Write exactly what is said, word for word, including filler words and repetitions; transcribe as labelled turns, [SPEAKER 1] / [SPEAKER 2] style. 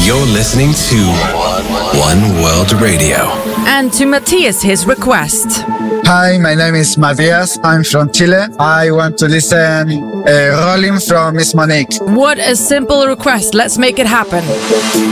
[SPEAKER 1] You're listening to One World Radio.
[SPEAKER 2] And to Matthias, his request.
[SPEAKER 3] Hi, my name is Matthias. I'm from Chile. I want to listen uh, Rolling from Miss Monique.
[SPEAKER 2] What a simple request. Let's make it happen.